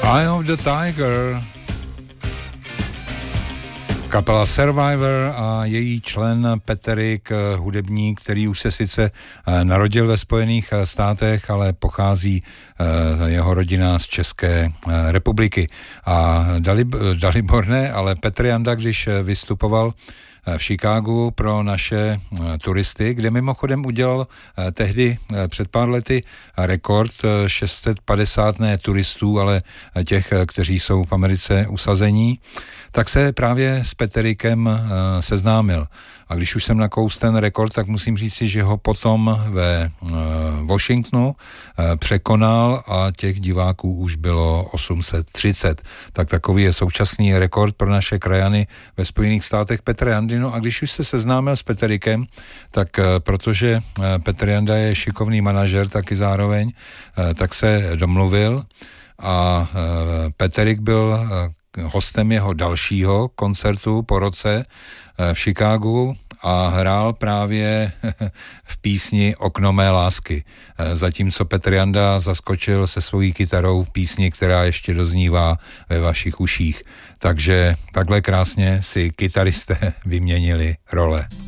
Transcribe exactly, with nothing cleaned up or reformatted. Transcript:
Eye of the Tiger. Kapela Survivor a její člen Peterik, hudebník, který už se sice narodil ve Spojených státech, ale pochází jeho rodina z České republiky. A Dalibor ne, ale Petr Janda, když vystupoval v Chicagu pro naše turisty, kde mimochodem udělal tehdy před pár lety rekord šest set padesát ne turistů, ale těch, kteří jsou v Americe usazení, tak se právě s Peterikem seznámil. A když už jsem nakous ten rekord, tak musím říct si, že ho potom ve Washingtonu překonal a těch diváků už bylo osm set třicet. Tak takový je současný rekord pro naše krajany ve Spojených státech Petr Jandino. A když už se seznámil s Peterikem, tak protože Petr Janda je šikovný manažer taky zároveň, tak se domluvil a Peterik byl hostem jeho dalšího koncertu po roce v Chicagu a hrál právě v písni Okno mé lásky. Zatímco Petr Janda zaskočil se svojí kytarou v písni, která ještě doznívá ve vašich uších. Takže takhle krásně si kytaristé vyměnili role.